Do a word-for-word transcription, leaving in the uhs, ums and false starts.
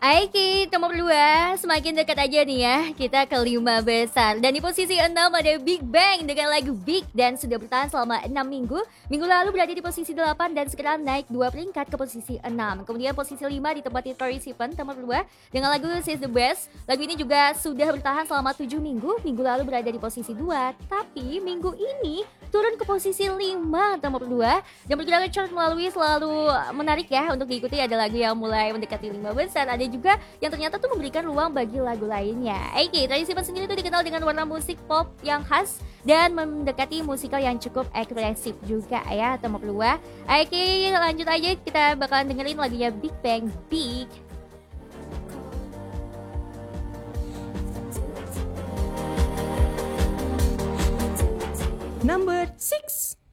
Oke, nomor dua, semakin dekat aja nih ya, kita ke lima besar. Dan di posisi enam ada Big Bang dengan lagu Big dan sudah bertahan selama enam minggu. Minggu lalu berada di posisi delapan dan sekarang naik dua peringkat ke posisi enam. Kemudian posisi lima ditempati Troye Sivan, nomor dua, dengan lagu She's the Best. Lagu ini juga sudah bertahan selama tujuh minggu. Minggu lalu berada di posisi dua, tapi minggu ini turun ke posisi lima, nomor dua. Dan pergerakan chart melalui selalu menarik ya untuk diikuti. Ada lagu yang mulai mendekati lima besar, ada juga yang ternyata tuh memberikan ruang bagi lagu lainnya. Oke, Troye Sivan sendiri tuh dikenal dengan warna musik pop yang khas dan mendekati musikal yang cukup agresif juga ya, nomor dua. Oke, lanjut aja, kita bakalan dengerin lagunya Big Bang, Big. Number six.